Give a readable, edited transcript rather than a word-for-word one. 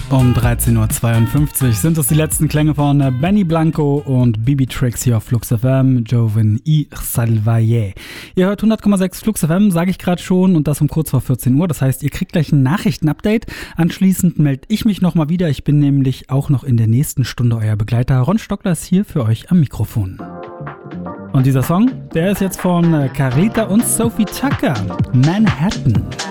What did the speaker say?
Um 13.52 Uhr sind es die letzten Klänge von Benny Blanco und Bibi Tricks hier auf Flux FM, Joven y Salvaye. Ihr hört 100,6 Flux FM, sage ich gerade schon, und das um kurz vor 14 Uhr. Das heißt, ihr kriegt gleich ein Nachrichtenupdate. Anschließend melde ich mich nochmal wieder. Ich bin nämlich auch noch in der nächsten Stunde euer Begleiter. Ron Stockler ist hier für euch am Mikrofon. Und dieser Song, der ist jetzt von Carita und Sophie Tucker, Manhattan.